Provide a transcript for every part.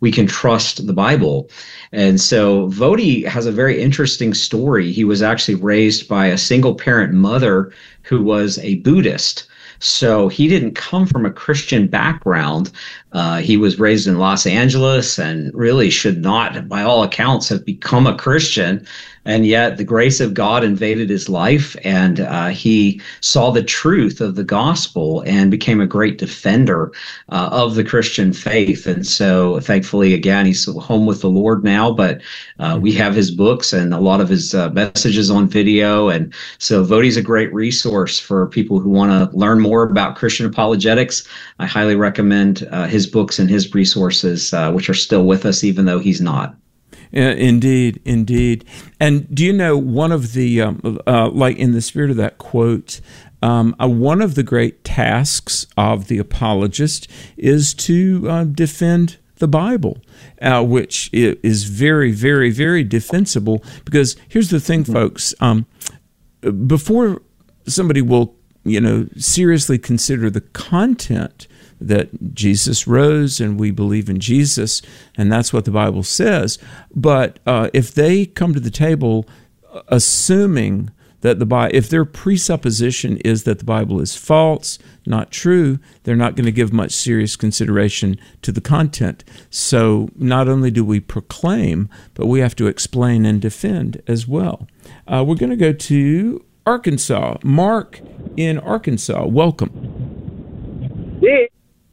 we can trust the Bible. And so Vodi has a very interesting story. He was actually raised by a single parent mother who was a Buddhist. So he didn't come from a Christian background. He was raised in Los Angeles and really should not, by all accounts, have become a Christian. And yet the grace of God invaded his life, and he saw the truth of the gospel and became a great defender of the Christian faith. And so thankfully, again, he's home with the Lord now, but we have his books and a lot of his messages on video. And so Vodi's a great resource for people who want to learn more about Christian apologetics. I highly recommend his books and his resources, which are still with us, even though he's not. Indeed, indeed. And do you know, one of the, like in the spirit of that quote, one of the great tasks of the apologist is to defend the Bible, which is very, very, very defensible. Because here's the thing, folks, before somebody will, seriously consider the content that Jesus rose and we believe in Jesus, and that's what the Bible says. But if they come to the table assuming that if their presupposition is that the Bible is false, not true, they're not going to give much serious consideration to the content. So not only do we proclaim, but we have to explain and defend as well. We're going to go to Arkansas. Mark in Arkansas, welcome. Yeah.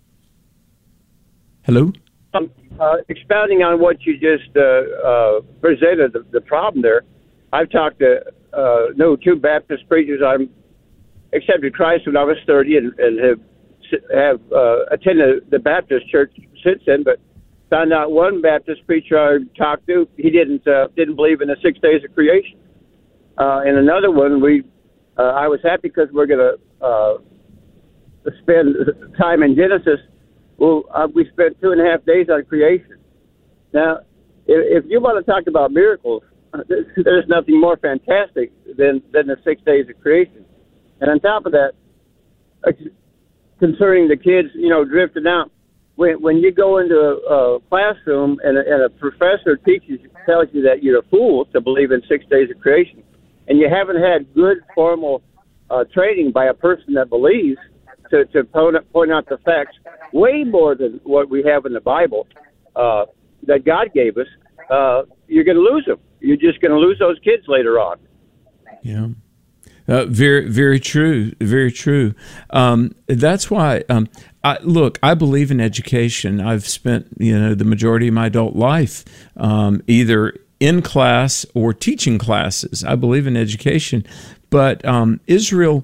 Hello? Expounding on what you just presented, the problem there, I've talked to two Baptist preachers. I accepted Christ when I was 30 and have attended the Baptist church since then, but found out one Baptist preacher I talked to, he didn't believe in the 6 days of creation. And another one, I was happy because we're going to spend time in Genesis. Well, we spent 2.5 days on creation. Now, if you want to talk about miracles, there's nothing more fantastic than the 6 days of creation. And on top of that, concerning the kids, drifting out, when you go into a classroom and a professor tells you that you're a fool to believe in 6 days of creation, and you haven't had good formal training by a person that believes, to point out the facts way more than what we have in the Bible that God gave us, you're going to lose them. You're just going to lose those kids later on. Yeah. Very, very true. Very true. That's why, I believe in education. I've spent, the majority of my adult life either in class or teaching classes. I believe in education. But Israel,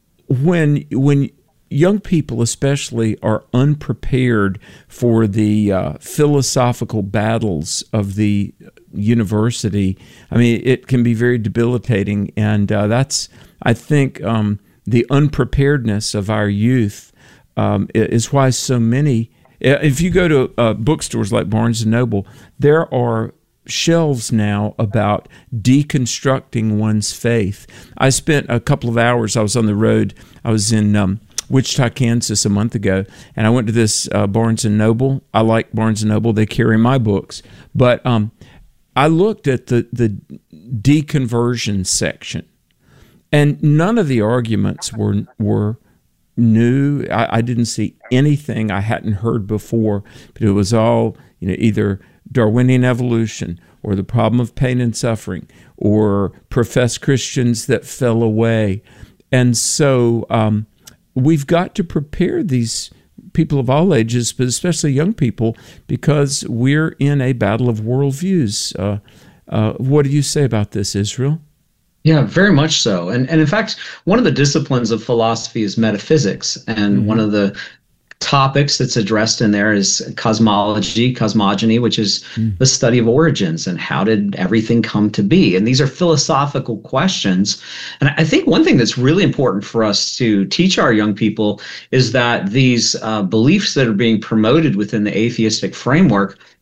when young people especially are unprepared for the philosophical battles of the university, I mean, it can be very debilitating. And that's, I think, the unpreparedness of our youth is why so many, if you go to bookstores like Barnes & Noble, there are shelves now about deconstructing one's faith. I spent a couple of hours, I was on the road, I was in Wichita, Kansas a month ago, and I went to this Barnes & Noble. I like Barnes & Noble. They carry my books. But I looked at the deconversion section, and none of the arguments were new. I didn't see anything I hadn't heard before, but it was all either Darwinian evolution or the problem of pain and suffering or professed Christians that fell away. And so we've got to prepare these people of all ages, but especially young people, because we're in a battle of worldviews. What do you say about this, Israel? Yeah, very much so. And in fact, one of the disciplines of philosophy is metaphysics. And one of the topics that's addressed in there is cosmogony, which is the study of origins and how did everything come to be. And these are philosophical questions. And I think one thing that's really important for us to teach our young people is that these beliefs that are being promoted within the atheistic framework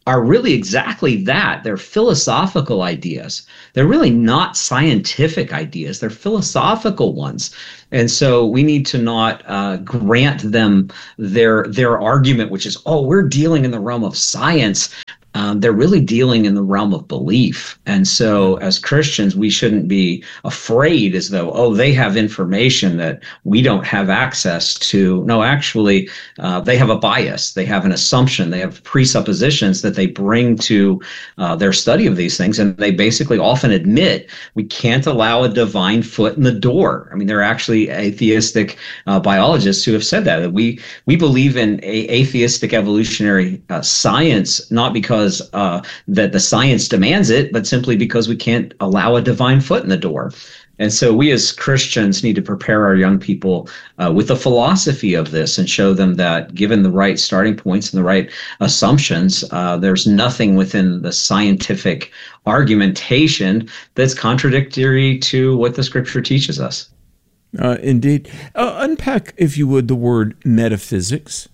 are really exactly that. They're philosophical ideas. They're really not scientific ideas. They're philosophical ones. And so we need to not grant them their argument, which is, oh, we're dealing in the realm of science. They're really dealing in the realm of belief. And so as Christians, we shouldn't be afraid as though, oh, they have information that we don't have access to. No, actually, they have a bias. They have an assumption. They have presuppositions that they bring to their study of these things. And they basically often admit we can't allow a divine foot in the door. I mean, there are actually atheistic biologists who have said that we believe in atheistic evolutionary science, not because that the science demands it, but simply because we can't allow a divine foot in the door. And so we as Christians need to prepare our young people with the philosophy of this and show them that given the right starting points and the right assumptions, there's nothing within the scientific argumentation that's contradictory to what the scripture teaches us. Indeed. Unpack, if you would, the word metaphysics.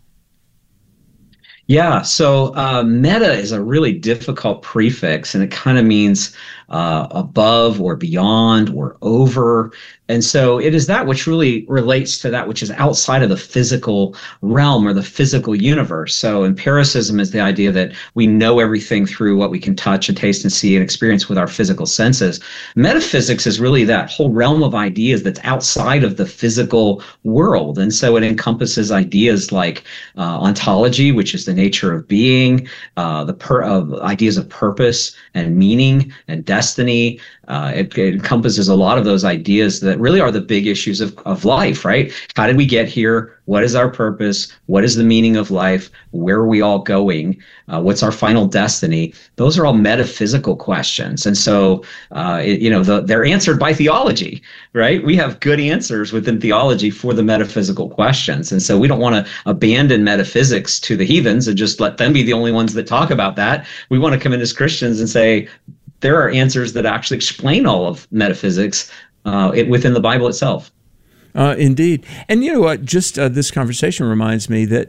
Yeah, so meta is a really difficult prefix, and it kind of means above or beyond or over. And so it is that which really relates to that which is outside of the physical realm or the physical universe. So empiricism is the idea that we know everything through what we can touch and taste and see and experience with our physical senses. Metaphysics is really that whole realm of ideas that's outside of the physical world. And so it encompasses ideas like ontology, which is the nature of being, ideas of purpose and meaning and destiny. It encompasses a lot of those ideas that really are the big issues of life, right? How did we get here? What is our purpose? What is the meaning of life? Where are we all going? What's our final destiny? Those are all metaphysical questions. And so, they're answered by theology, right? We have good answers within theology for the metaphysical questions. And so we don't want to abandon metaphysics to the heathens and just let them be the only ones that talk about that. We want to come in as Christians and say, there are answers that actually explain all of metaphysics within the Bible itself. Indeed. And you know what? Just this conversation reminds me that,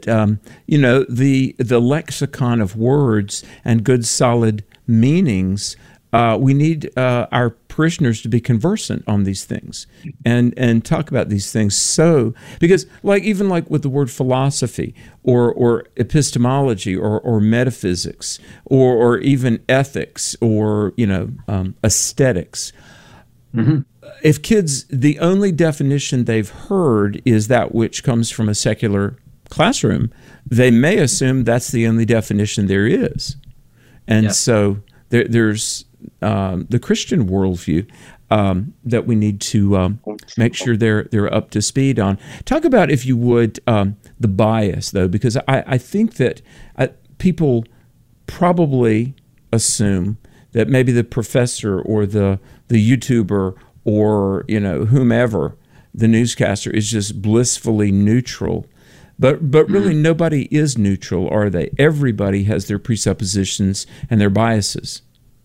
the lexicon of words and good solid meanings, we need our parishioners to be conversant on these things and talk about these things. So, because even with the word philosophy or epistemology or metaphysics or even ethics or, aesthetics, mm-hmm. If kids, the only definition they've heard is that which comes from a secular classroom, they may assume that's the only definition there is. And so there's the Christian worldview that we need to make sure they're up to speed on. Talk about, if you would, the bias, though, because I think that people probably assume that maybe the professor or the YouTuber or whomever, the newscaster, is just blissfully neutral. But really nobody is neutral, are they? Everybody has their presuppositions and their biases.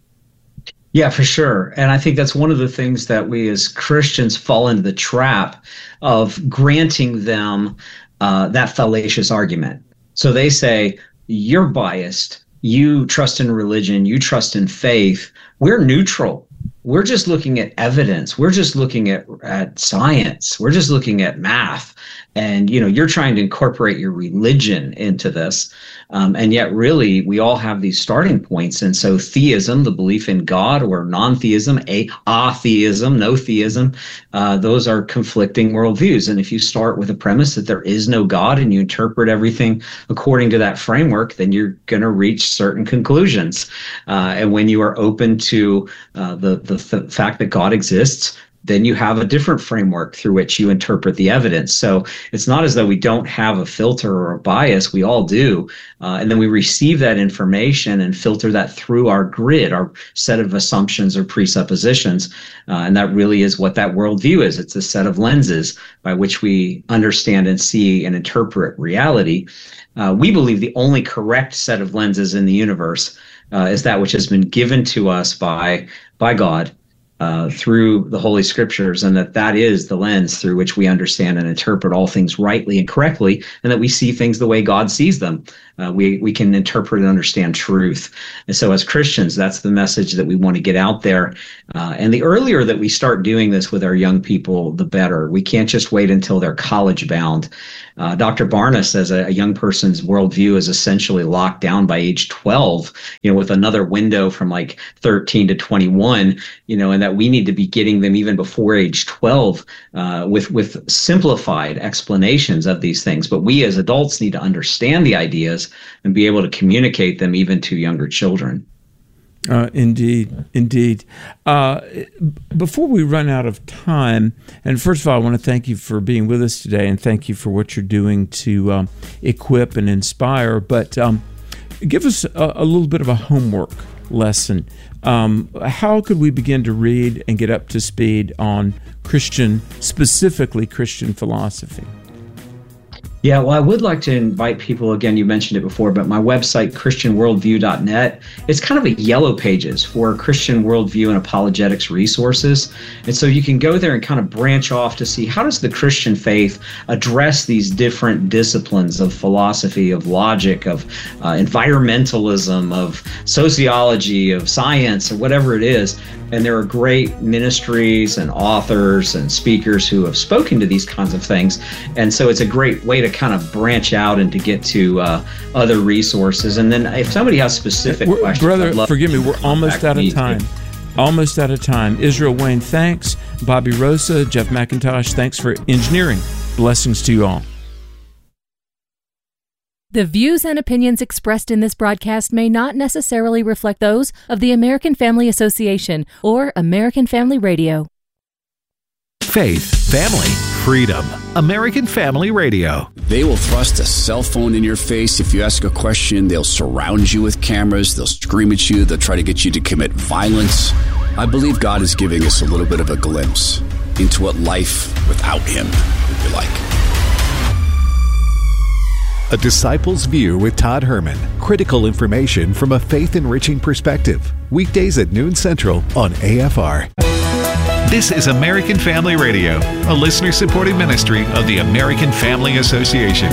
Yeah, for sure. And I think that's one of the things that we as Christians fall into the trap of granting them that fallacious argument. So they say, you're biased, you trust in religion, you trust in faith, we're neutral. We're just looking at evidence. We're just looking at science. We're just looking at math. And, you're trying to incorporate your religion into this. And yet, really, we all have these starting points. And so theism, the belief in God, or non-theism, atheism, no theism, those are conflicting worldviews. And if you start with a premise that there is no God and you interpret everything according to that framework, then you're going to reach certain conclusions. And when you are open to the fact that God exists, then you have a different framework through which you interpret the evidence. So it's not as though we don't have a filter or a bias. We all do. And then we receive that information and filter that through our grid, our set of assumptions or presuppositions. And that really is what that worldview is. It's a set of lenses by which we understand and see and interpret reality. We believe the only correct set of lenses in the universe is that which has been given to us by God. through the Holy Scriptures, and that is the lens through which we understand and interpret all things rightly and correctly, and that we see things the way God sees them. We can interpret and understand truth. And so as Christians, that's the message that we want to get out there. And the earlier that we start doing this with our young people, the better. We can't just wait until they're college bound. Dr. Barna says a young person's worldview is essentially locked down by age 12, with another window from like 13 to 21, and that we need to be getting them even before age 12 with simplified explanations of these things. But we as adults need to understand the ideas and be able to communicate them even to younger children. Indeed. Before we run out of time, and first of all, I want to thank you for being with us today, and thank you for what you're doing to equip and inspire. But give us a little bit of a homework lesson. How could we begin to read and get up to speed on specifically Christian philosophy? Yeah, well, I would like to invite people, again, you mentioned it before, but my website, christianworldview.net, it's kind of a yellow pages for Christian worldview and apologetics resources. And so you can go there and kind of branch off to see, how does the Christian faith address these different disciplines of philosophy, of logic, of environmentalism, of sociology, of science, or whatever it is. And there are great ministries and authors and speakers who have spoken to these kinds of things. And so it's a great way to kind of branch out and to get to other resources. And then if somebody has specific questions, brother, forgive me, we're almost out of time. Almost out of time. Israel Wayne, thanks. Bobby Rosa, Jeff McIntosh, thanks for engineering. Blessings to you all. The views and opinions expressed in this broadcast may not necessarily reflect those of the American Family Association or American Family Radio. Faith, family, freedom. American Family Radio. They will thrust a cell phone in your face. If you ask a question, they'll surround you with cameras. They'll scream at you. They'll try to get you to commit violence. I believe God is giving us a little bit of a glimpse into what life without Him would be like. A Disciple's View with Todd Herman. Critical information from a faith-enriching perspective. Weekdays at noon Central on AFR. This is American Family Radio, a listener-supported ministry of the American Family Association.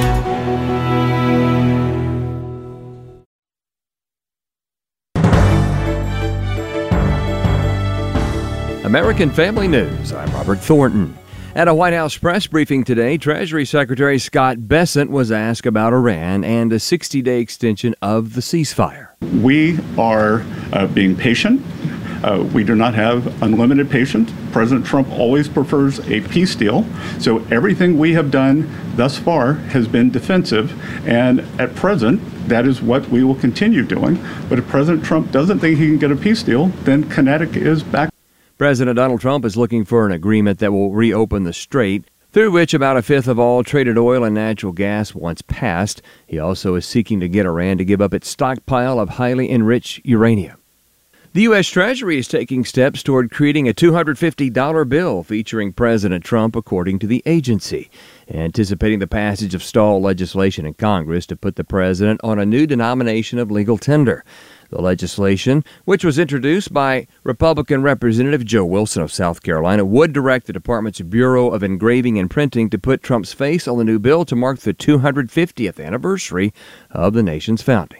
American Family News. I'm Robert Thornton. At a White House press briefing today, Treasury Secretary Scott Bessent was asked about Iran and a 60-day extension of the ceasefire. We are being patient. We do not have unlimited patience. President Trump always prefers a peace deal. So everything we have done thus far has been defensive. And at present, that is what we will continue doing. But if President Trump doesn't think he can get a peace deal, then kinetic is back. President Donald Trump is looking for an agreement that will reopen the strait, through which about a fifth of all traded oil and natural gas once passed. He also is seeking to get Iran to give up its stockpile of highly enriched uranium. The U.S. Treasury is taking steps toward creating a $250 bill featuring President Trump, according to the agency, anticipating the passage of stalled legislation in Congress to put the president on a new denomination of legal tender. The legislation, which was introduced by Republican Representative Joe Wilson of South Carolina, would direct the department's Bureau of Engraving and Printing to put Trump's face on the new bill to mark the 250th anniversary of the nation's founding.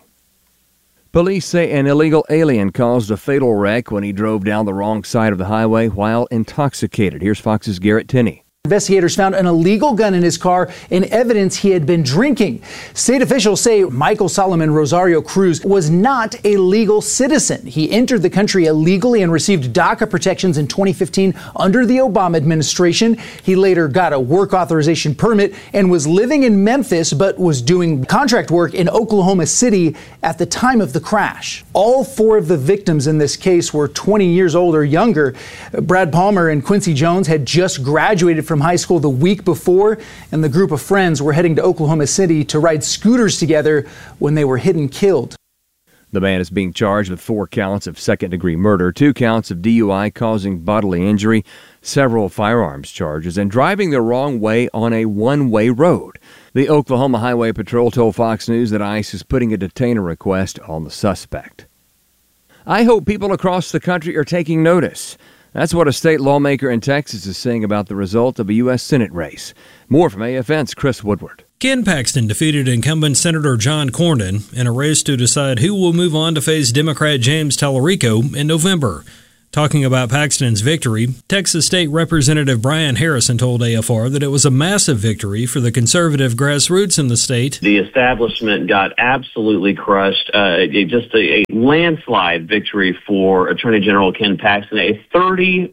Police say an illegal alien caused a fatal wreck when he drove down the wrong side of the highway while intoxicated. Here's Fox's Garrett Tenney. Investigators found an illegal gun in his car and evidence he had been drinking. State officials say Michael Solomon Rosario Cruz was not a legal citizen. He entered the country illegally and received DACA protections in 2015 under the Obama administration. He later got a work authorization permit and was living in Memphis, but was doing contract work in Oklahoma City at the time of the crash. All four of the victims in this case were 20 years old or younger. Brad Palmer and Quincy Jones had just graduated from high school the week before, and the group of friends were heading to Oklahoma City to ride scooters together when they were hit and killed. The man is being charged with 4 counts of second-degree murder, 2 counts of DUI causing bodily injury, several firearms charges, and driving the wrong way on a one-way road. The Oklahoma Highway Patrol told Fox News that ICE is putting a detainer request on the suspect. I hope people across the country are taking notice. That's what a state lawmaker in Texas is saying about the result of a U.S. Senate race. More from AFN's Chris Woodward. Ken Paxton defeated incumbent Senator John Cornyn in a race to decide who will move on to face Democrat James Tallarico in November. Talking about Paxton's victory, Texas State Representative Brian Harrison told AFR that it was a massive victory for the conservative grassroots in the state. The establishment got absolutely crushed. Just a landslide victory for Attorney General Ken Paxton, approximately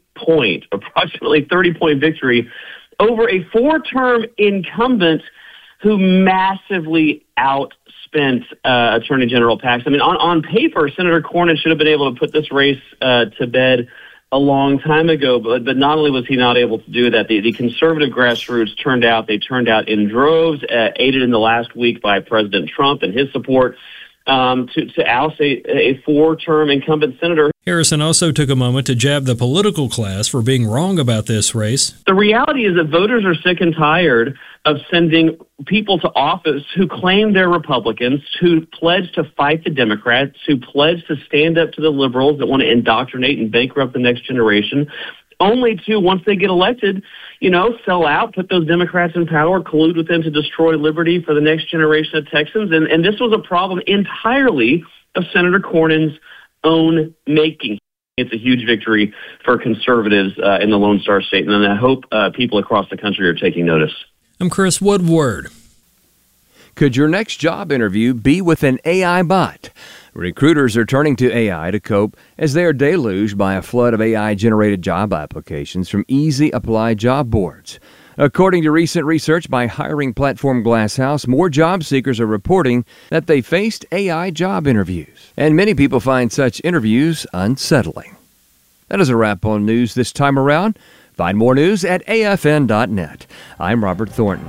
30-point victory over a 4-term incumbent who massively outspent Attorney General Paxton. I mean, on paper, Senator Cornyn should have been able to put this race to bed a long time ago, but not only was he not able to do that, the conservative grassroots turned out. They turned out in droves, aided in the last week by President Trump and his support to oust a 4-term incumbent senator. Harrison also took a moment to jab the political class for being wrong about this race. The reality is that voters are sick and tired of sending people to office who claim they're Republicans, who pledge to fight the Democrats, who pledge to stand up to the liberals that want to indoctrinate and bankrupt the next generation, only to, once they get elected, sell out, put those Democrats in power, collude with them to destroy liberty for the next generation of Texans. And this was a problem entirely of Senator Cornyn's own making. It's a huge victory for conservatives in the Lone Star State, and I hope people across the country are taking notice. I'm Chris Woodward. Could your next job interview be with an AI bot? Recruiters are turning to AI to cope as they are deluged by a flood of AI-generated job applications from easy apply job boards. According to recent research by hiring platform Glasshouse, more job seekers are reporting that they faced AI job interviews, and many people find such interviews unsettling. That is a wrap on news this time around. Find more news at afn.net. I'm Robert Thornton.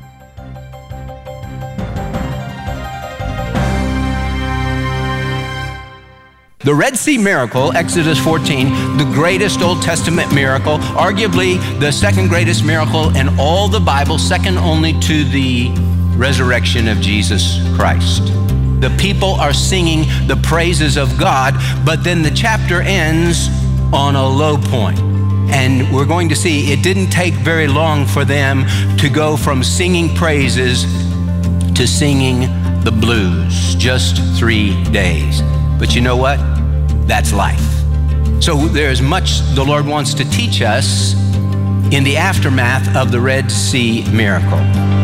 The Red Sea miracle, Exodus 14, the greatest Old Testament miracle, arguably the second greatest miracle in all the Bible, second only to the resurrection of Jesus Christ. The people are singing the praises of God, but then the chapter ends on a low point. And we're going to see it didn't take very long for them to go from singing praises to singing the blues, just 3 days. But you know what? That's life. So there's much the Lord wants to teach us in the aftermath of the Red Sea miracle.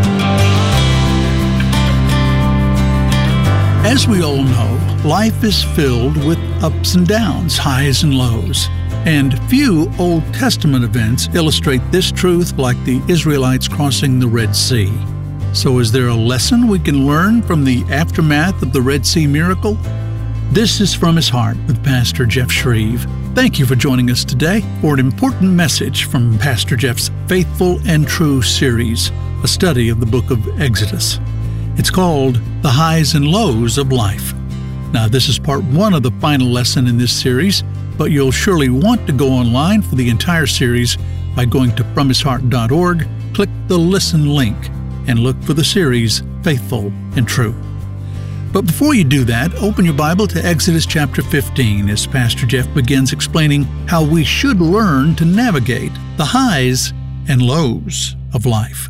As we all know, life is filled with ups and downs, highs and lows. And few Old Testament events illustrate this truth like the Israelites crossing the Red Sea. So is there a lesson we can learn from the aftermath of the Red Sea miracle? This is From His Heart with Pastor Jeff Shreve. Thank you for joining us today for an important message from Pastor Jeff's Faithful and True series, a study of the book of Exodus. It's called The Highs and Lows of Life. Now, this is part 1 of the final lesson in this series, but you'll surely want to go online for the entire series by going to FromHisHeart.org, click the Listen link, and look for the series Faithful and True. But before you do that, open your Bible to Exodus chapter 15 as Pastor Jeff begins explaining how we should learn to navigate the highs and lows of life.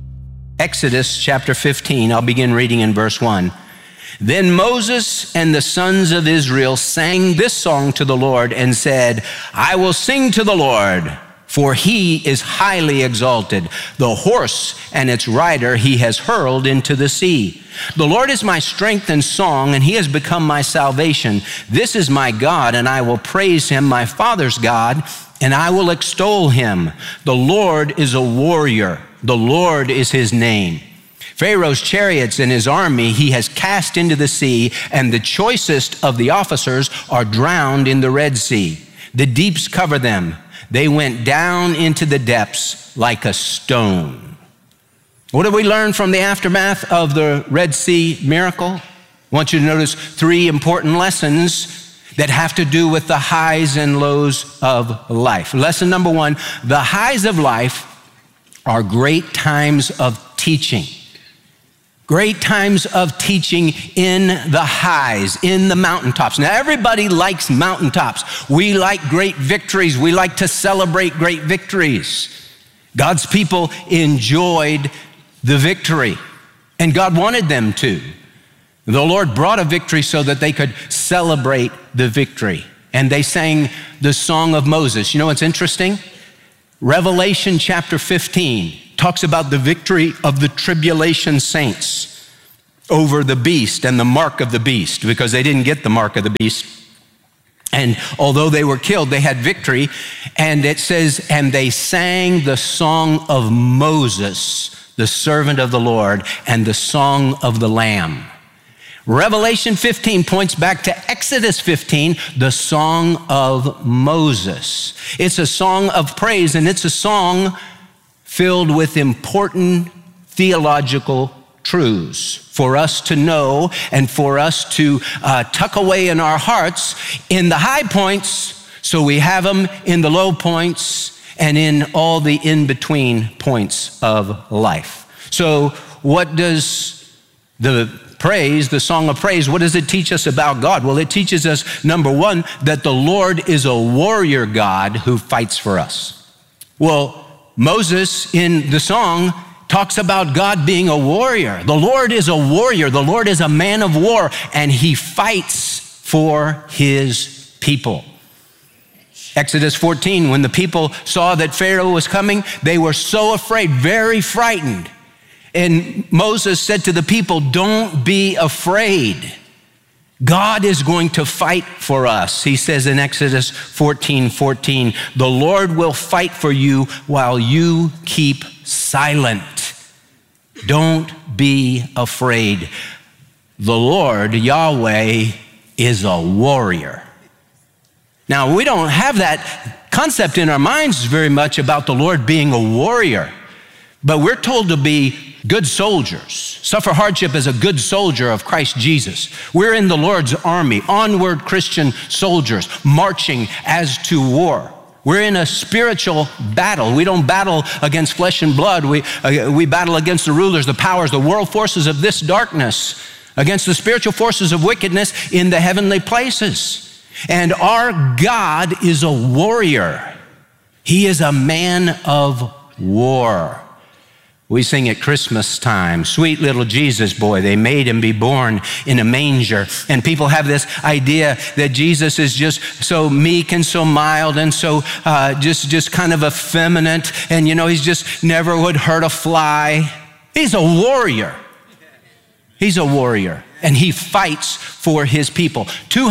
Exodus chapter 15, I'll begin reading in verse 1. Then Moses and the sons of Israel sang this song to the Lord and said, I will sing to the Lord, for he is highly exalted. The horse and its rider he has hurled into the sea. The Lord is my strength and song, and he has become my salvation. This is my God, and I will praise him, my father's God, and I will extol him. The Lord is a warrior. The Lord is his name. Pharaoh's chariots and his army he has cast into the sea, and the choicest of the officers are drowned in the Red Sea. The deeps cover them. They went down into the depths like a stone. What did we learn from the aftermath of the Red Sea miracle? I want you to notice 3 important lessons that have to do with the highs and lows of life. Lesson number 1, the highs of life are great times of teaching. Great times of teaching in the highs, in the mountaintops. Now, everybody likes mountaintops. We like great victories. We like to celebrate great victories. God's people enjoyed the victory, and God wanted them to. The Lord brought a victory so that they could celebrate the victory. And they sang the Song of Moses. You know what's interesting? Revelation chapter 15 talks about the victory of the tribulation saints over the beast and the mark of the beast, because they didn't get the mark of the beast. And although they were killed, they had victory. And it says, and they sang the song of Moses, the servant of the Lord, and the song of the Lamb. Revelation 15 points back to Exodus 15, the song of Moses. It's a song of praise, and it's a song filled with important theological truths for us to know and for us to tuck away in our hearts in the high points, so we have them in the low points and in all the in-between points of life. So what does the song of praise, what does it teach us about God? Well, it teaches us, number one, that the Lord is a warrior God who fights for us. Well, Moses in the song talks about God being a warrior. The Lord is a warrior. The Lord is a man of war, and he fights for his people. Exodus 14, when the people saw that Pharaoh was coming, they were so afraid, very frightened. And Moses said to the people, don't be afraid. God is going to fight for us. He says in Exodus 14:14, the Lord will fight for you while you keep silent. Don't be afraid. The Lord, Yahweh, is a warrior. Now, we don't have that concept in our minds very much about the Lord being a warrior, but we're told to be good soldiers. Suffer hardship as a good soldier of Christ Jesus. We're in the Lord's army, onward Christian soldiers, marching as to war. We're in a spiritual battle. We don't battle against flesh and blood. We battle against the rulers, the powers, the world forces of this darkness, against the spiritual forces of wickedness in the heavenly places. And our God is a warrior. He is a man of war. We sing at Christmas time, sweet little Jesus boy, they made him be born in a manger. And people have this idea that Jesus is just so meek and so mild and so just kind of effeminate. And he's just never would hurt a fly. He's a warrior. He's a warrior. And he fights for his people.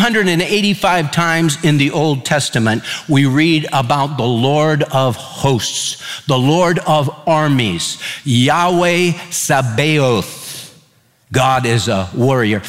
285 times in the Old Testament, we read about the Lord of hosts, the Lord of armies, Yahweh Sabaoth. God is a warrior.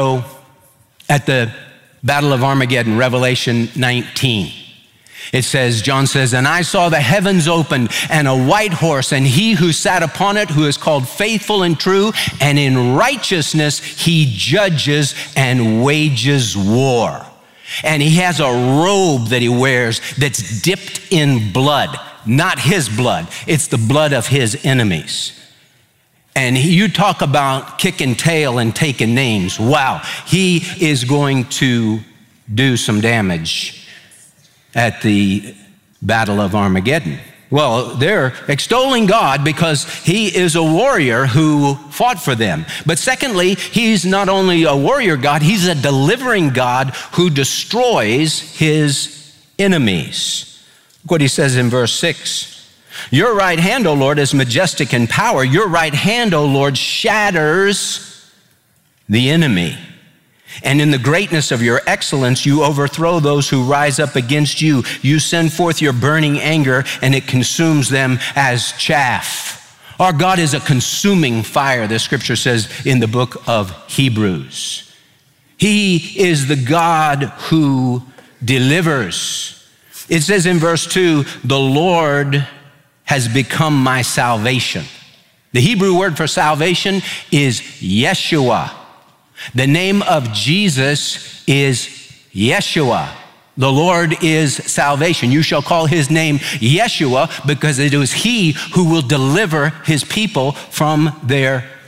At the Battle of Armageddon, Revelation 19, it says, John says, and I saw the heavens opened and a white horse, and he who sat upon it, who is called Faithful and True, and in righteousness he judges and wages war. And he has a robe that he wears that's dipped in blood, not his blood. It's the blood of his enemies. And you talk about kicking tail and taking names. Wow, he is going to do some damage at the Battle of Armageddon. Well, they're extolling God because he is a warrior who fought for them. But secondly, he's not only a warrior God, he's a delivering God who destroys his enemies. Look what he says in verse 6. Your right hand, O Lord, is majestic in power. Your right hand, O Lord, shatters the enemy. And in the greatness of your excellence, you overthrow those who rise up against you. You send forth your burning anger, and it consumes them as chaff. Our God is a consuming fire, the scripture says in the book of Hebrews. He is the God who delivers. It says in verse 2, the Lord has become my salvation. The Hebrew word for salvation is Yeshua. The name of Jesus is Yeshua. The Lord is salvation. You shall call his name Yeshua, because it is he who will deliver his people from their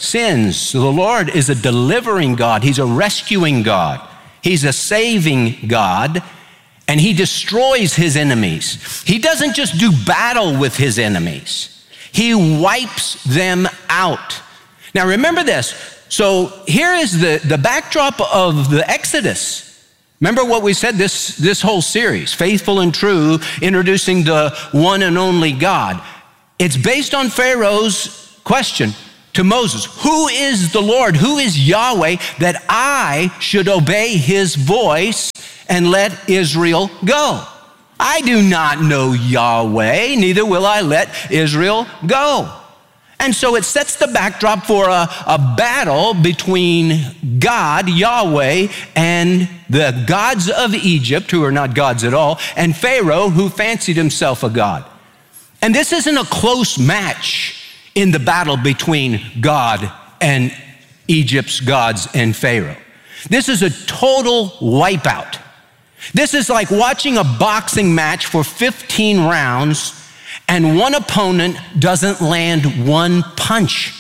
sins. The Lord is a delivering God. He's a rescuing God. He's a saving God, and he destroys his enemies. He doesn't just do battle with his enemies. He wipes them out. Now remember this. So here is the backdrop of the Exodus. Remember what we said this whole series, Faithful and True, introducing the one and only God. It's based on Pharaoh's question to Moses, who is the Lord? Who is Yahweh that I should obey his voice and let Israel go? I do not know Yahweh, neither will I let Israel go. And so it sets the backdrop for a battle between God, Yahweh, and the gods of Egypt, who are not gods at all, and Pharaoh, who fancied himself a god. And this isn't a close match in the battle between God and Egypt's gods and Pharaoh. This is a total wipeout. This is like watching a boxing match for 15 rounds and one opponent doesn't land one punch.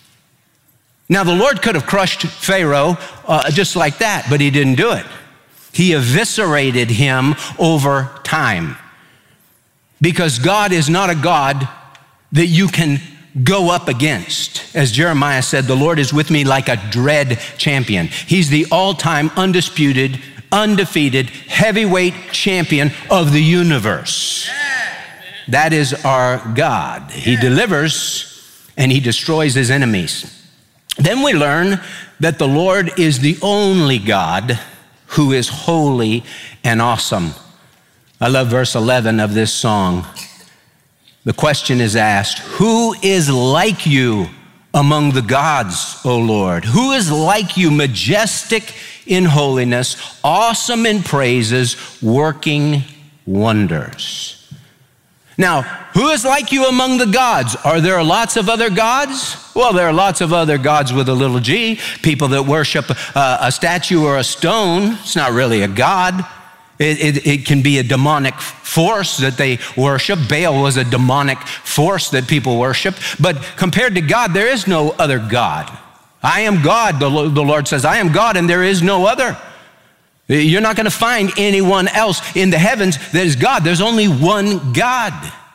Now, the Lord could have crushed Pharaoh just like that, but he didn't do it. He eviscerated him over time. Because God is not a God that you can go up against. As Jeremiah said, the Lord is with me like a dread champion. He's the all-time undisputed, undefeated, heavyweight champion of the universe. That is our God. He delivers and he destroys his enemies. Then we learn that the Lord is the only God who is holy and awesome. I love verse 11 of this song. The question is asked, who is like you among the gods, O Lord? Who is like you, majestic in holiness, awesome in praises, working wonders? Now, who is like you among the gods? Are there lots of other gods? Well, there are lots of other gods with a little g, people that worship a statue or a stone. It's not really a god. It can be a demonic force that they worship. Baal was a demonic force that people worship. But compared to God, there is no other God. I am God, the Lord says. I am God and there is no other. You're not going to find anyone else in the heavens that is God. There's only one God.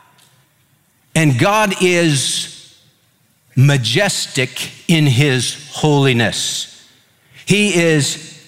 And God is majestic in his holiness. He is,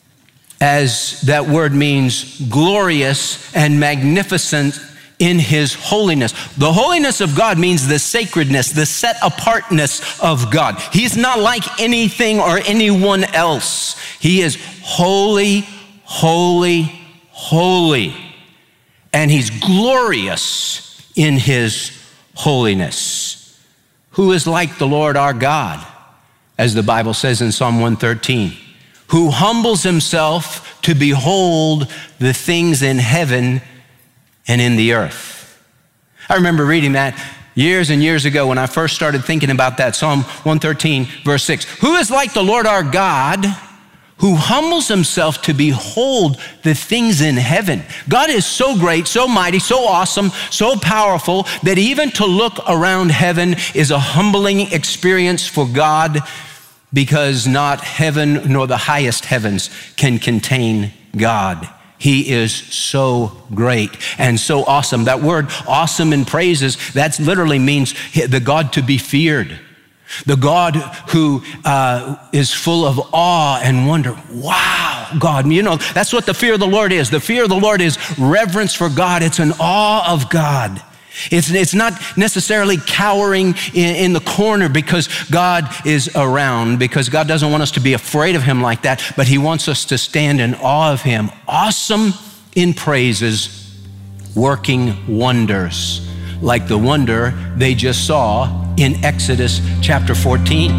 as that word means, glorious and magnificent in his holiness. The holiness of God means the sacredness, the set apartness of God. He's not like anything or anyone else. He is holy, holy, holy. And he's glorious in his holiness. Who is like the Lord our God, as the Bible says in Psalm 113, who humbles himself to behold the things in heaven and in the earth. I remember reading that years and years ago when I first started thinking about that. Psalm 113, verse 6. Who is like the Lord our God, who humbles himself to behold the things in heaven? God is so great, so mighty, so awesome, so powerful that even to look around heaven is a humbling experience for God, because not heaven nor the highest heavens can contain God. He is so great and so awesome. That word awesome in praises, that literally means the God to be feared. The God who is full of awe and wonder. Wow, God, you know, that's what the fear of the Lord is. The fear of the Lord is reverence for God. It's an awe of God. It's not necessarily cowering in the corner because God is around, because God doesn't want us to be afraid of him like that, but he wants us to stand in awe of him. Awesome in praises, working wonders, like the wonder they just saw in Exodus chapter 14.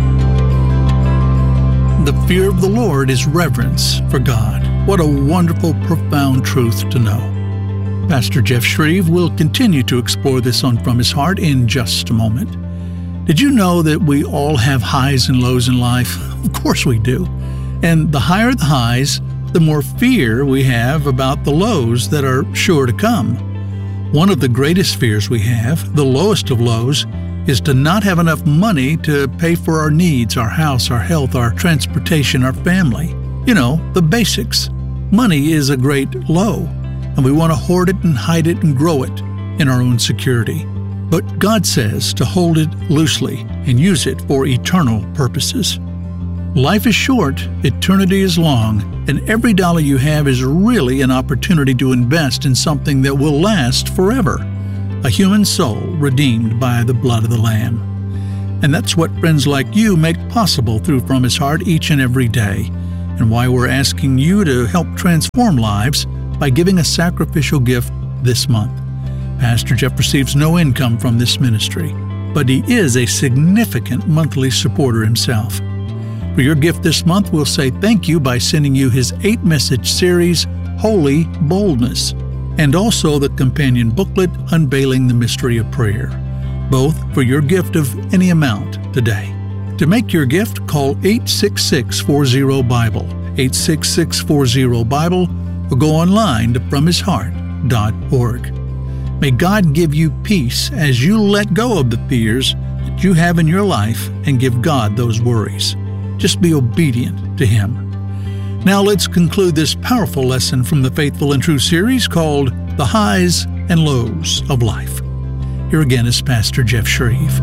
The fear of the Lord is reverence for God. What a wonderful, profound truth to know. Pastor Jeff Shreve will continue to explore this on From His Heart in just a moment. Did you know that we all have highs and lows in life? Of course we do. And the higher the highs, the more fear we have about the lows that are sure to come. One of the greatest fears we have, the lowest of lows, is to not have enough money to pay for our needs, our house, our health, our transportation, our family. You know, the basics. Money is a great low, and we want to hoard it and hide it and grow it in our own security. But God says to hold it loosely and use it for eternal purposes. Life is short, eternity is long, and every dollar you have is really an opportunity to invest in something that will last forever. A human soul redeemed by the blood of the Lamb. And that's what friends like you make possible through From His Heart each and every day, and why we're asking you to help transform lives by giving a sacrificial gift this month. Pastor Jeff receives no income from this ministry, but he is a significant monthly supporter himself. For your gift this month, we'll say thank you by sending you his 8-message series, Holy Boldness, and also the companion booklet, Unveiling the Mystery of Prayer, both for your gift of any amount today. To make your gift, call 866-40-BIBLE, 866-40-BIBLE, or go online to FromHisHeart.org. May God give you peace as you let go of the fears that you have in your life and give God those worries. Just be obedient to Him. Now let's conclude this powerful lesson from the Faithful and True series called The Highs and Lows of Life. Here again is Pastor Jeff Shreve.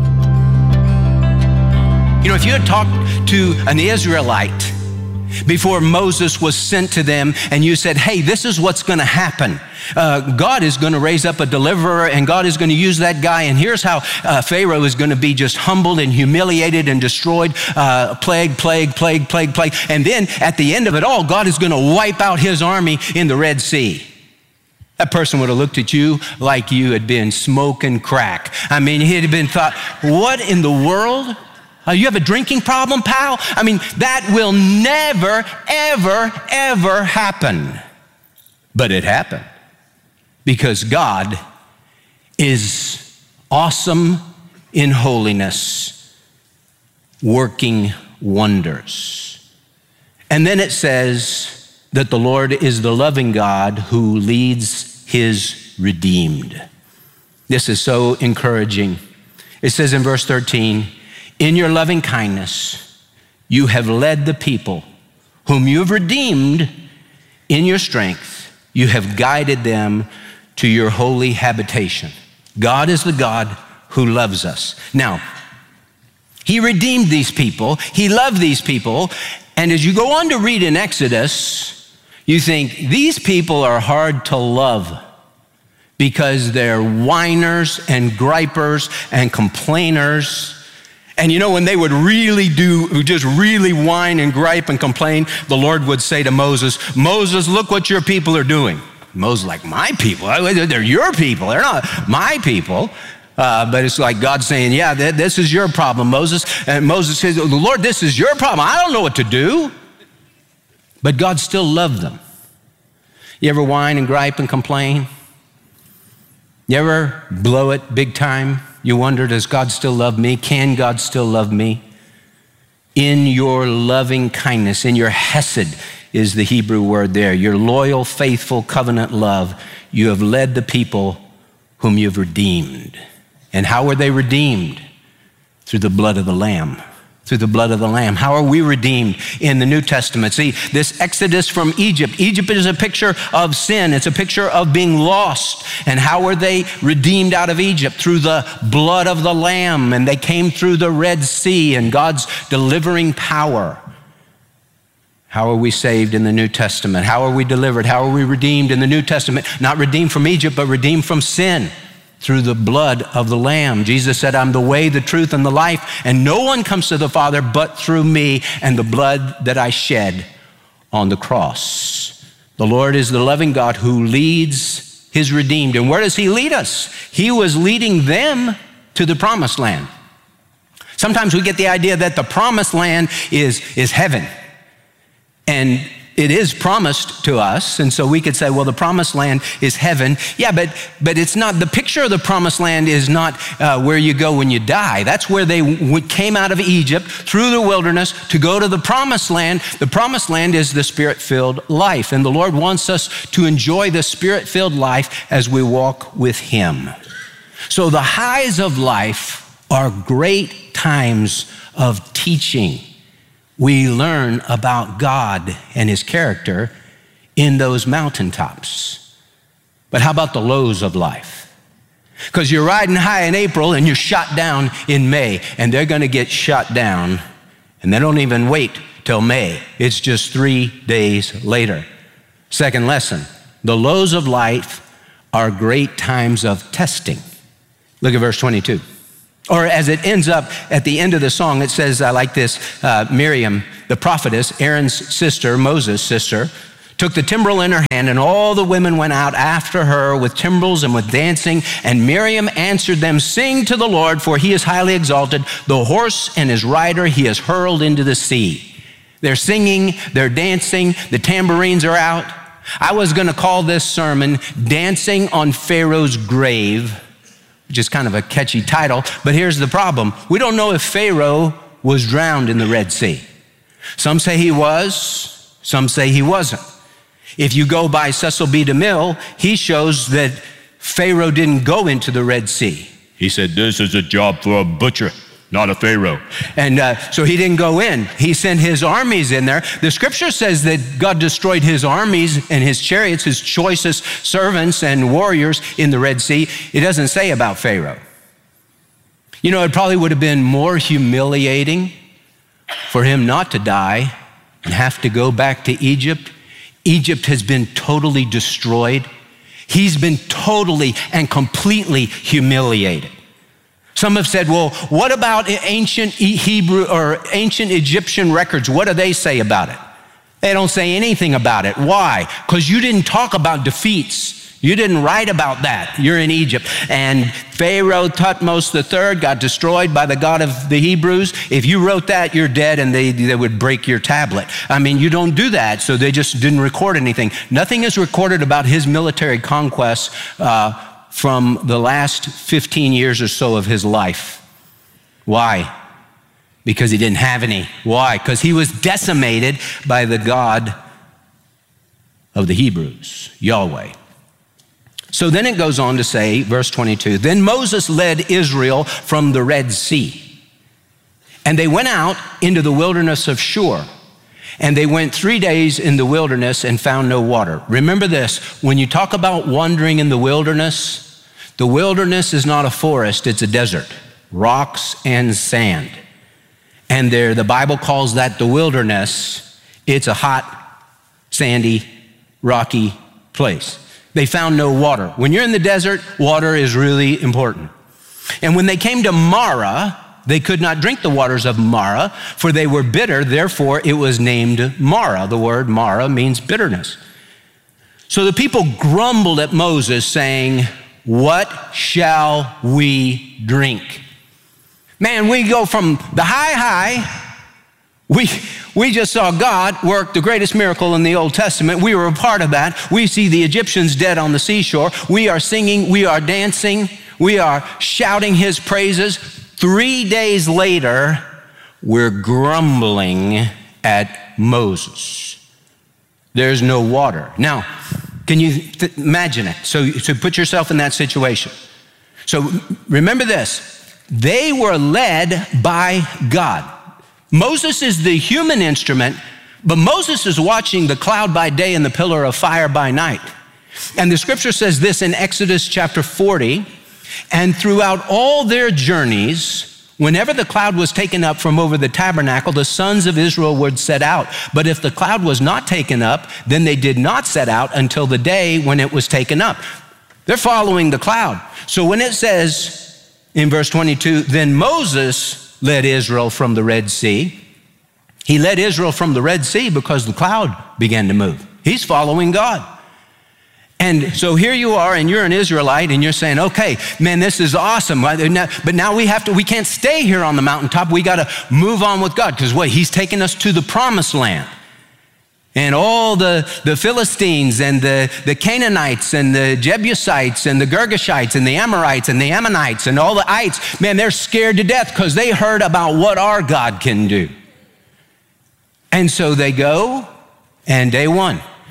You know, if you had talked to an Israelite before Moses was sent to them and you said, hey, this is what's going to happen. God is going to raise up a deliverer and God is going to use that guy. And here's how Pharaoh is going to be just humbled and humiliated and destroyed. Plague. And then at the end of it all, God is going to wipe out his army in the Red Sea. That person would have looked at you like you had been smoking crack. I mean, he'd have been thought, what in the world? You have a drinking problem, pal? I mean, that will never, ever happen. But it happened because God is awesome in holiness, working wonders. And then it says that the Lord is the loving God who leads his redeemed. This is so encouraging. It says in verse 13, in your loving kindness, you have led the people whom you have redeemed in your strength. You have guided them to your holy habitation. God is the God who loves us. Now, he redeemed these people. He loved these people. And as you go on to read in Exodus, you think these people are hard to love because they're whiners and gripers and complainers. And you know, when they would just really whine and gripe and complain, the Lord would say to Moses, Moses, look what your people are doing. Moses like, my people? They're your people. They're not my people. But it's like God saying, yeah, this is your problem, Moses. And Moses says, Lord, this is your problem. I don't know what to do. But God still loved them. You ever whine and gripe and complain? You ever blow it big time? You wonder, does God still love me? Can God still love me? In your loving kindness, in your hesed is the Hebrew word there, your loyal, faithful, covenant love, you have led the people whom you've redeemed. And how were they redeemed? Through the blood of the Lamb. Through the blood of the Lamb. How are we redeemed in the New Testament? See, this exodus from Egypt. Egypt is a picture of sin. It's a picture of being lost. And how were they redeemed out of Egypt? Through the blood of the Lamb. And they came through the Red Sea and God's delivering power. How are we saved in the New Testament? How are we delivered? How are we redeemed in the New Testament? Not redeemed from Egypt, but redeemed from sin. Through the blood of the Lamb. Jesus said, I'm the way, the truth, and the life, and no one comes to the Father but through me and the blood that I shed on the cross. The Lord is the loving God who leads his redeemed. And where does he lead us? He was leading them to the promised land. Sometimes we get the idea that the promised land is heaven. And it is promised to us, and so we could say, well, the promised land is heaven. Yeah, but it's not, the picture of the promised land is not where you go when you die. That's where they came out of Egypt through the wilderness to go to the promised land. The promised land is the Spirit-filled life, and the Lord wants us to enjoy the Spirit-filled life as we walk with him. So the highs of life are great times of teaching. We learn about God and his character in those mountaintops. But how about the lows of life? Because you're riding high in April and you're shot down in May, and they're going to get shot down, and they don't even wait till May. It's just 3 days later. Second lesson, the lows of life are great times of testing. Look at verse 22. Or as it ends up at the end of the song, it says, I like this, Miriam, the prophetess, Aaron's sister, Moses' sister, took the timbrel in her hand, and all the women went out after her with timbrels and with dancing. And Miriam answered them, sing to the Lord, for he is highly exalted. The horse and his rider he has hurled into the sea. They're singing, they're dancing, the tambourines are out. I was going to call this sermon, Dancing on Pharaoh's Grave, which is kind of a catchy title, but here's the problem. We don't know if Pharaoh was drowned in the Red Sea. Some say he was, some say he wasn't. If you go by Cecil B. DeMille, he shows that Pharaoh didn't go into the Red Sea. He said, this is a job for a butcher, not a Pharaoh. And so he didn't go in. He sent his armies in there. The scripture says that God destroyed his armies and his chariots, his choicest servants and warriors in the Red Sea. It doesn't say about Pharaoh. You know, it probably would have been more humiliating for him not to die and have to go back to Egypt. Egypt has been totally destroyed. He's been totally and completely humiliated. Some have said, well, what about ancient Hebrew or ancient Egyptian records? What do they say about it? They don't say anything about it. Why? Because you didn't talk about defeats. You didn't write about that. You're in Egypt. And Pharaoh Thutmose III got destroyed by the God of the Hebrews. If you wrote that, you're dead, and they would break your tablet. I mean, you don't do that, so they just didn't record anything. Nothing is recorded about his military conquests from the last 15 years or so of his life. Why? Because he didn't have any. Why? Because he was decimated by the God of the Hebrews, Yahweh. So then it goes on to say, verse 22, then Moses led Israel from the Red Sea, and they went out into the wilderness of Shur. And they went 3 days in the wilderness and found no water. Remember this, when you talk about wandering in the wilderness is not a forest, it's a desert, rocks and sand. And there, the Bible calls that the wilderness. It's a hot, sandy, rocky place. They found no water. When you're in the desert, water is really important. And when they came to Marah, they could not drink the waters of Marah, for they were bitter. Therefore, it was named Marah. The word Marah means bitterness. So the people grumbled at Moses, saying, what shall we drink? Man, we go from the high. We just saw God work the greatest miracle in the Old Testament. We were a part of that. We see the Egyptians dead on the seashore. We are singing, we are dancing, we are shouting his praises. 3 days later, we're grumbling at Moses. There's no water. Now, can you imagine it? So put yourself in that situation. So remember this, they were led by God. Moses is the human instrument, but Moses is watching the cloud by day and the pillar of fire by night. And the scripture says this in Exodus chapter 40, and throughout all their journeys, whenever the cloud was taken up from over the tabernacle, the sons of Israel would set out. But if the cloud was not taken up, then they did not set out until the day when it was taken up. They're following the cloud. So when it says in verse 22, then Moses led Israel from the Red Sea, he led Israel from the Red Sea because the cloud began to move. He's following God. And so here you are, and you're an Israelite, and you're saying, okay, man, this is awesome. But now we can't stay here on the mountaintop. We got to move on with God, because what? He's taking us to the promised land. And all the Philistines and the Canaanites and the Jebusites and the Girgashites and the Amorites and the Ammonites and all the ites, man, they're scared to death because they heard about what our God can do. And so they go, and day one,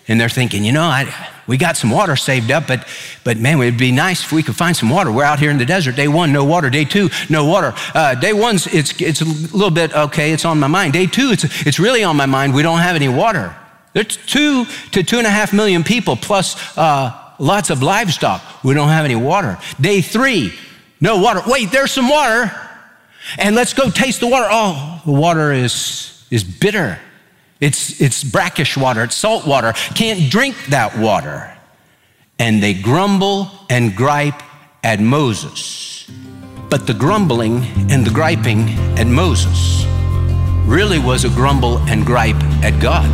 And they're thinking, we got some water saved up, but man, it would be nice if we could find some water. We're out here in the desert. Day 1, no water. Day 2, no water. Day 1, it's a little bit, okay, it's on my mind. Day 2, it's really on my mind. We don't have any water. There's 2 to 2.5 million people plus lots of livestock. We don't have any water. Day 3, no water. Wait, there's some water. And let's go taste the water. Oh, the water is bitter. It's brackish water. It's salt water. Can't drink that water. And they grumble and gripe at Moses. But the grumbling and the griping at Moses really was a grumble and gripe at God.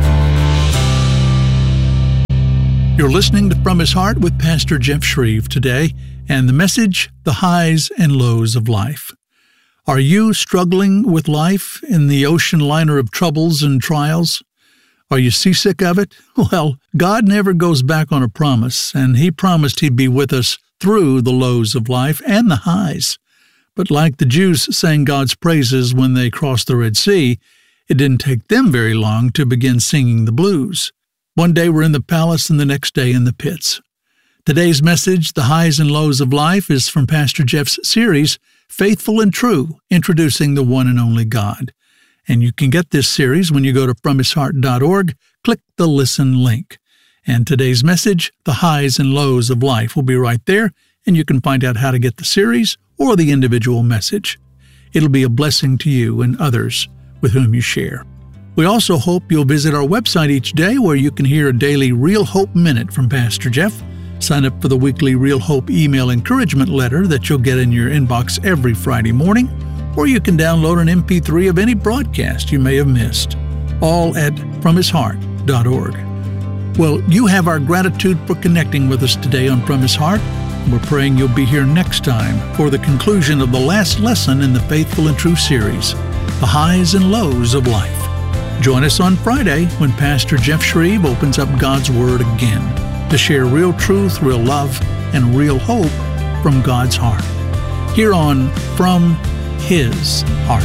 You're listening to From His Heart with Pastor Jeff Shreve today, and the message, the highs and lows of life. Are you struggling with life in the ocean liner of troubles and trials? Are you seasick of it? Well, God never goes back on a promise, and He promised He'd be with us through the lows of life and the highs. But like the Jews sang God's praises when they crossed the Red Sea, it didn't take them very long to begin singing the blues. One day we're in the palace and the next day in the pits. Today's message, The Highs and Lows of Life, is from Pastor Jeff's series, Faithful and True, introducing the one and only God. And you can get this series when you go to FromHisHeart.org, click the Listen link. And today's message, The Highs and Lows of Life, will be right there, and you can find out how to get the series or the individual message. It'll be a blessing to you and others with whom you share. We also hope you'll visit our website each day where you can hear a daily Real Hope Minute from Pastor Jeff. Sign up for the weekly Real Hope email encouragement letter that you'll get in your inbox every Friday morning, or you can download an MP3 of any broadcast you may have missed, all at FromHisHeart.org. Well, you have our gratitude for connecting with us today on From His Heart. We're praying you'll be here next time for the conclusion of the last lesson in the Faithful and True series, The Highs and Lows of Life. Join us on Friday when Pastor Jeff Shreve opens up God's Word again to share real truth, real love, and real hope from God's heart. Here on From His Heart.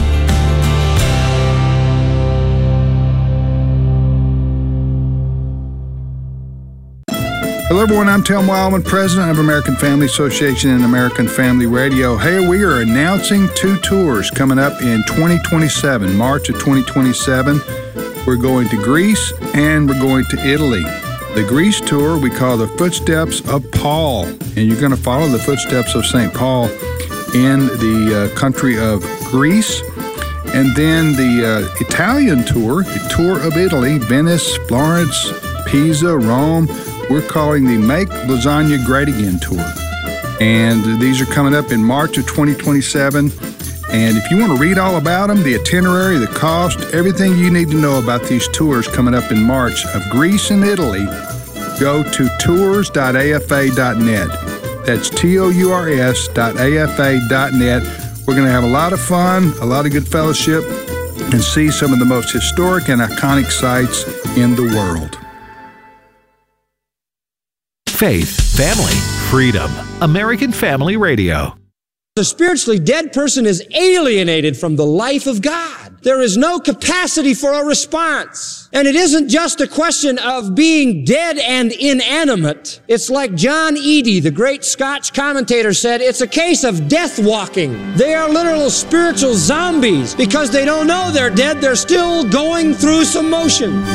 Hello, everyone. I'm Tel Wildman, president of American Family Association and American Family Radio. Hey, we are announcing 2 tours coming up in 2027, March of 2027. We're going to Greece and we're going to Italy. The Greece tour we call the Footsteps of Paul, and you're going to follow the footsteps of St. Paul in the country of Greece. And then the Italian tour, the tour of Italy, Venice, Florence, Pisa, Rome. We're calling the Make Lasagna Great Again tour. And these are coming up in March of 2027. And if you want to read all about them, the itinerary, the cost, everything you need to know about these tours coming up in March of Greece and Italy, go to tours.afa.net. That's tours.afa.net. We're going to have a lot of fun, a lot of good fellowship, and see some of the most historic and iconic sites in the world. Faith, family, freedom. American Family Radio. A spiritually dead person is alienated from the life of God. There is no capacity for a response. And it isn't just a question of being dead and inanimate. It's like John Eadie, the great Scotch commentator, said, it's a case of death walking. They are literal spiritual zombies. Because they don't know they're dead, they're still going through some motions.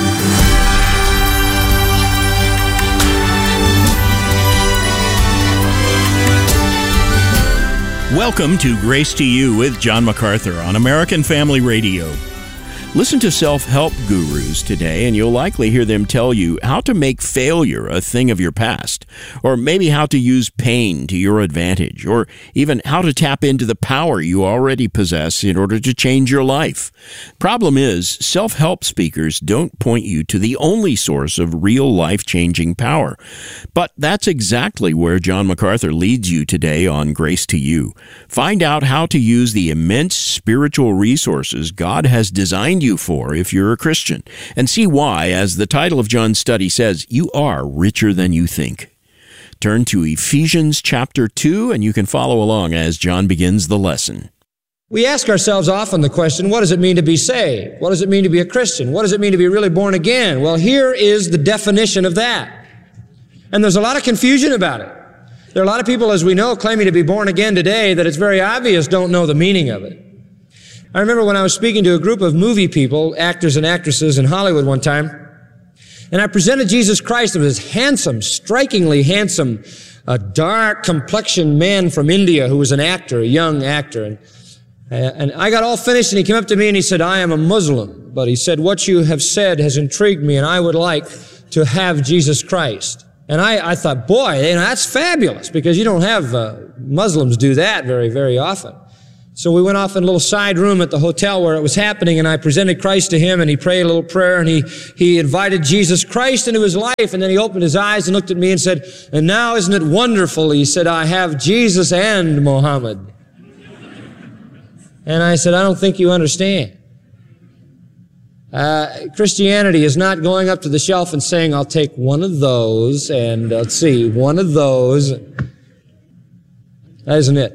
Welcome to Grace to You with John MacArthur on American Family Radio. Listen to self-help gurus today, and you'll likely hear them tell you how to make failure a thing of your past, or maybe how to use pain to your advantage, or even how to tap into the power you already possess in order to change your life. Problem is, self-help speakers don't point you to the only source of real life-changing power. But that's exactly where John MacArthur leads you today on Grace to You. Find out how to use the immense spiritual resources God has designed you for if you're a Christian, and see why, as the title of John's study says, you are richer than you think. Turn to Ephesians chapter 2, and you can follow along as John begins the lesson. We ask ourselves often the question, what does it mean to be saved? What does it mean to be a Christian? What does it mean to be really born again? Well, here is the definition of that. And there's a lot of confusion about it. There are a lot of people, as we know, claiming to be born again today that it's very obvious don't know the meaning of it. I remember when I was speaking to a group of movie people, actors and actresses in Hollywood one time, and I presented Jesus Christ of this handsome, strikingly handsome, a dark complexioned man from India who was an actor, a young actor. And I got all finished, and he came up to me and he said, I am a Muslim, but he said, what you have said has intrigued me, and I would like to have Jesus Christ. And I thought, boy, that's fabulous, because you don't have Muslims do that very, very often. So we went off in a little side room at the hotel where it was happening, and I presented Christ to him, and he prayed a little prayer, and he invited Jesus Christ into his life, and then he opened his eyes and looked at me and said, and now isn't it wonderful? He said, I have Jesus and Muhammad. And I said, I don't think you understand. Christianity is not going up to the shelf and saying, I'll take one of those, and let's see, one of those. That isn't it.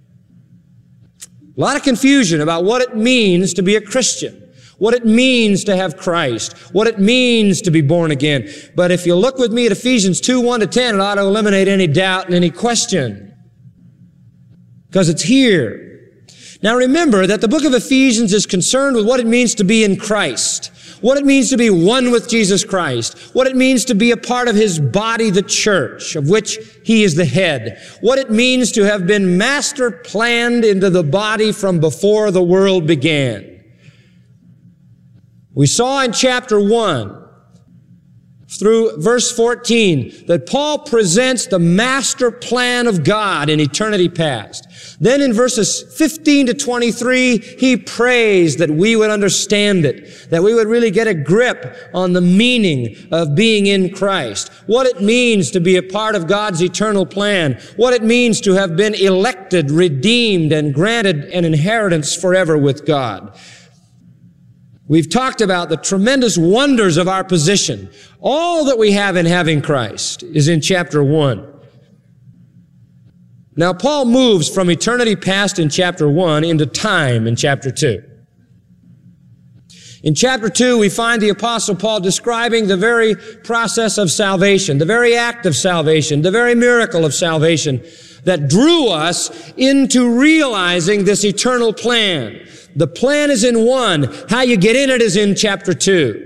A lot of confusion about what it means to be a Christian, what it means to have Christ, what it means to be born again. But if you look with me at Ephesians 2, 1-10, it ought to eliminate any doubt and any question. Because it's here. Now remember that the book of Ephesians is concerned with what it means to be in Christ, what it means to be one with Jesus Christ, what it means to be a part of His body, the church, of which He is the head, what it means to have been master planned into the body from before the world began. We saw in chapter 1 through verse 14 that Paul presents the master plan of God in eternity past. Then in verses 15 to 23, he prays that we would understand it, that we would really get a grip on the meaning of being in Christ, what it means to be a part of God's eternal plan, what it means to have been elected, redeemed, and granted an inheritance forever with God. We've talked about the tremendous wonders of our position. All that we have in having Christ is in chapter 1. Now, Paul moves from eternity past in chapter 1 into time in chapter 2. In chapter 2, we find the Apostle Paul describing the very process of salvation, the very act of salvation, the very miracle of salvation that drew us into realizing this eternal plan. The plan is in 1. How you get in it is in chapter 2.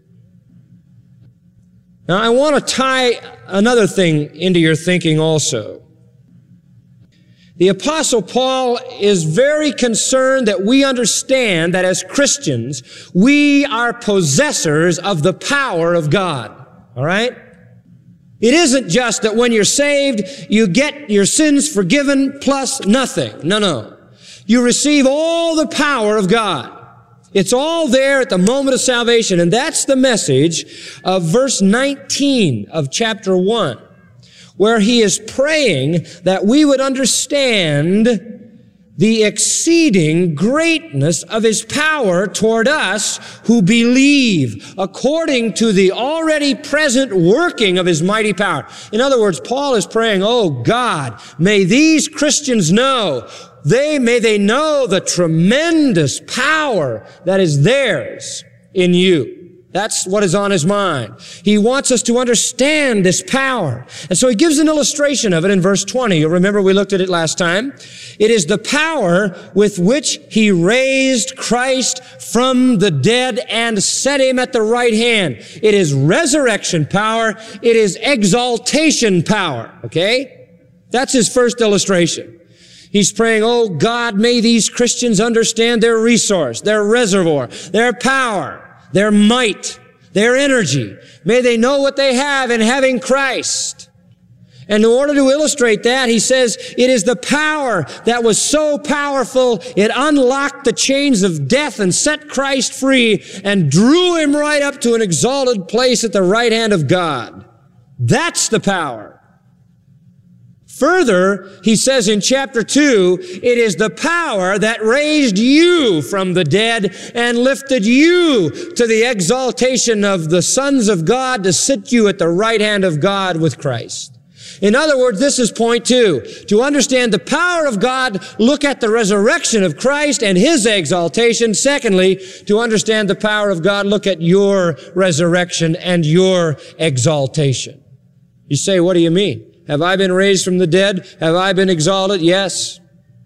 Now, I want to tie another thing into your thinking also. The Apostle Paul is very concerned that we understand that as Christians, we are possessors of the power of God. All right? It isn't just that when you're saved, you get your sins forgiven plus nothing. No. You receive all the power of God. It's all there at the moment of salvation. And that's the message of verse 19 of chapter 1, where he is praying that we would understand the exceeding greatness of His power toward us who believe, according to the already present working of His mighty power. In other words, Paul is praying, oh God, may these Christians know, may they know the tremendous power that is theirs in you. That's what is on his mind. He wants us to understand this power. And so he gives an illustration of it in verse 20. You'll remember we looked at it last time. It is the power with which He raised Christ from the dead and set Him at the right hand. It is resurrection power. It is exaltation power. Okay? That's his first illustration. He's praying, oh God, may these Christians understand their resource, their reservoir, their power, their might, their energy. May they know what they have in having Christ. And in order to illustrate that, he says, it is the power that was so powerful, it unlocked the chains of death and set Christ free and drew Him right up to an exalted place at the right hand of God. That's the power. Further, he says in chapter 2, it is the power that raised you from the dead and lifted you to the exaltation of the sons of God to sit you at the right hand of God with Christ. In other words, this is point 2. To understand the power of God, look at the resurrection of Christ and His exaltation. Secondly, to understand the power of God, look at your resurrection and your exaltation. You say, what do you mean? Have I been raised from the dead? Have I been exalted? Yes.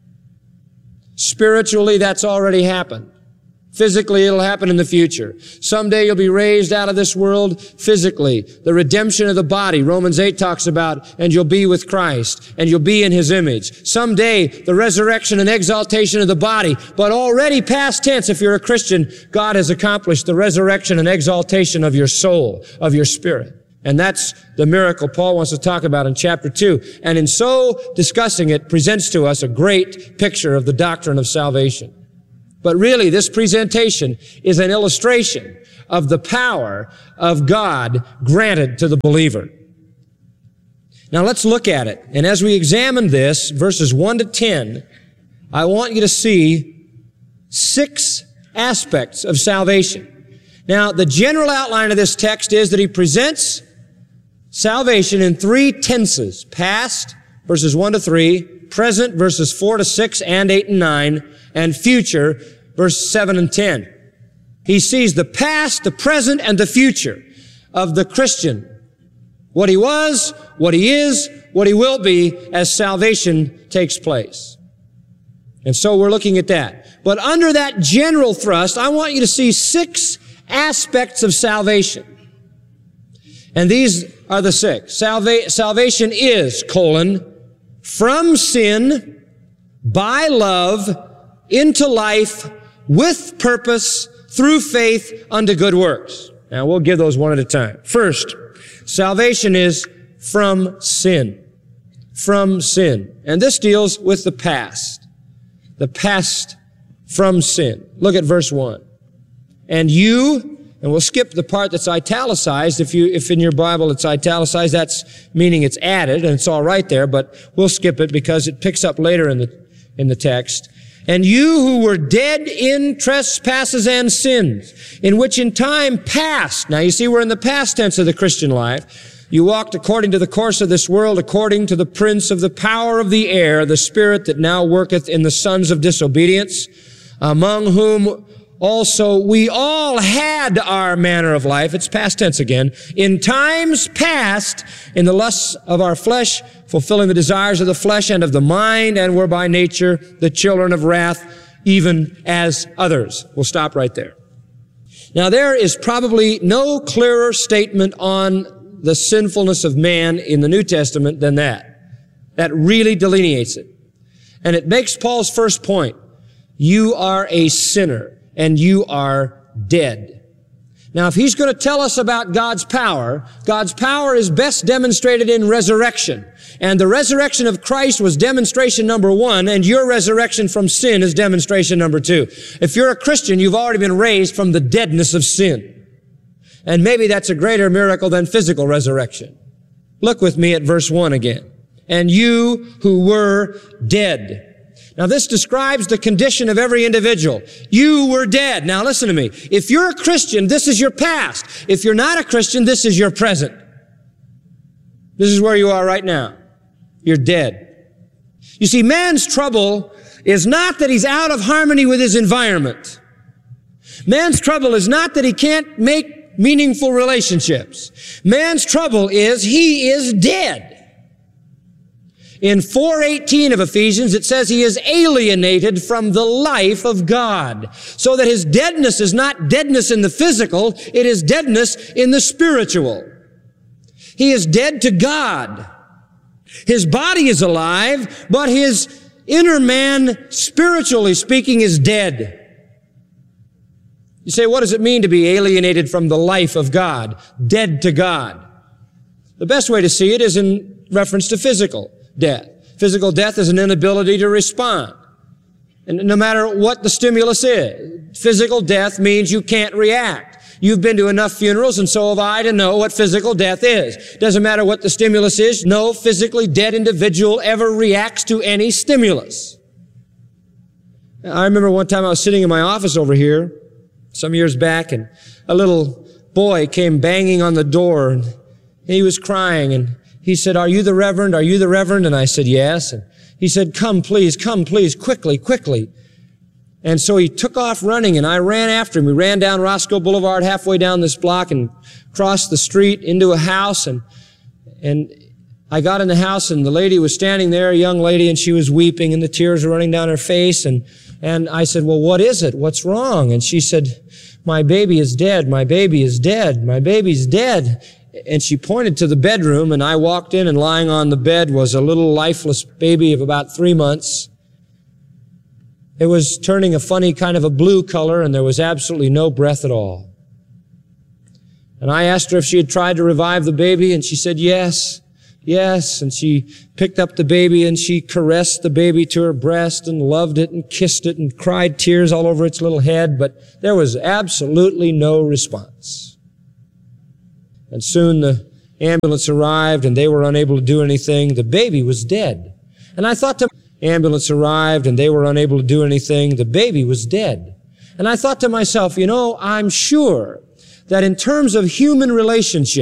Spiritually, that's already happened. Physically, it'll happen in the future. Someday you'll be raised out of this world physically. The redemption of the body, Romans 8 talks about, and you'll be with Christ, and you'll be in His image. Someday, the resurrection and exaltation of the body, but already past tense, if you're a Christian, God has accomplished the resurrection and exaltation of your soul, of your spirit. And that's the miracle Paul wants to talk about in chapter 2. And in so discussing it, presents to us a great picture of the doctrine of salvation. But really, this presentation is an illustration of the power of God granted to the believer. Now let's look at it. And as we examine this, verses 1 to 10, I want you to see 6 aspects of salvation. Now, the general outline of this text is that he presents salvation in 3 tenses: past, verses 1 to 3, present, verses 4 to 6 and 8 and 9, and future, verse 7 and 10. He sees the past, the present, and the future of the Christian. What he was, what he is, what he will be as salvation takes place. And so we're looking at that. But under that general thrust, I want you to see 6 aspects of salvation. And these are the 6. Salvation is, from sin, by love, into life, with purpose, through faith, unto good works. Now, we'll give those one at a time. First, salvation is from sin. From sin. And this deals with the past. The past from sin. Look at verse 1. And you, and we'll skip the part that's italicized. If in your Bible it's italicized, that's meaning it's added, and it's all right there, but we'll skip it because it picks up later in the text. And you who were dead in trespasses and sins, in which in time past, now you see we're in the past tense of the Christian life, you walked according to the course of this world, according to the prince of the power of the air, the spirit that now worketh in the sons of disobedience, among whom also we all had our manner of life, it's past tense again, in times past, in the lusts of our flesh, fulfilling the desires of the flesh and of the mind, and were by nature the children of wrath, even as others. We'll stop right there. Now there is probably no clearer statement on the sinfulness of man in the New Testament than that. That really delineates it. And it makes Paul's first point. You are a sinner. And you are dead. Now, if he's going to tell us about God's power is best demonstrated in resurrection. And the resurrection of Christ was demonstration number 1, and your resurrection from sin is demonstration number 2. If you're a Christian, you've already been raised from the deadness of sin. And maybe that's a greater miracle than physical resurrection. Look with me at verse 1 again. And you who were dead. Now this describes the condition of every individual. You were dead. Now listen to me. If you're a Christian, this is your past. If you're not a Christian, this is your present. This is where you are right now. You're dead. You see, man's trouble is not that he's out of harmony with his environment. Man's trouble is not that he can't make meaningful relationships. Man's trouble is he is dead. In 4:18 of Ephesians, it says he is alienated from the life of God. So that his deadness is not deadness in the physical, it is deadness in the spiritual. He is dead to God. His body is alive, but his inner man, spiritually speaking, is dead. You say, what does it mean to be alienated from the life of God? Dead to God. The best way to see it is in reference to physical death. Physical death is an inability to respond. And no matter what the stimulus is, physical death means you can't react. You've been to enough funerals, and so have I, to know what physical death is. Doesn't matter what the stimulus is, no physically dead individual ever reacts to any stimulus. I remember one time I was sitting in my office over here some years back, and a little boy came banging on the door, and he was crying, and he said, "Are you the Reverend? Are you the Reverend?" And I said, "Yes." And he said, come please, quickly, quickly." And so he took off running, and I ran after him. We ran down Roscoe Boulevard, halfway down this block, and crossed the street into a house. And I got in the house, and the lady was standing there, a young lady, and she was weeping, and the tears were running down her face. And I said, "Well, what is it? What's wrong?" And she said, "My baby is dead. My baby is dead. My baby's dead." And she pointed to the bedroom, and I walked in, and lying on the bed was a little lifeless baby of about 3 months. It was turning a funny kind of a blue color, and there was absolutely no breath at all. And I asked her if she had tried to revive the baby, and she said yes. And she picked up the baby, and she caressed the baby to her breast and loved it and kissed it and cried tears all over its little head, but there was absolutely no response. And soon the ambulance arrived, and they were unable to do anything. The baby was dead. And I thought to ambulance arrived, and they were unable to do anything. The baby was dead. And I thought to myself, I'm sure that in terms of human relationships,